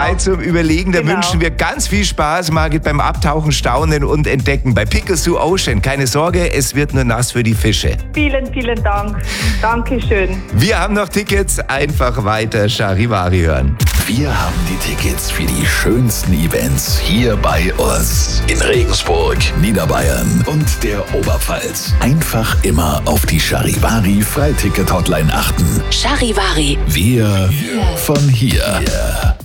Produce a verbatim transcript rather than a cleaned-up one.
Zeit zum Überlegen. Da Genau. wünschen wir ganz viel Spaß, Margit, beim Abtauchen, Staunen und Entdecken bei Pickersoo Ocean. Keine Sorge, es wird nur nass für die Fische. Vielen, vielen Dank. Dankeschön. Wir haben noch Tickets, einfach weiter Charivari hören. Wir haben die Tickets für die schönsten Events hier bei uns. In Regensburg, Niederbayern und der Oberpfalz. Einfach immer auf die Charivari Freiticket-Hotline achten. Charivari. Wir von hier.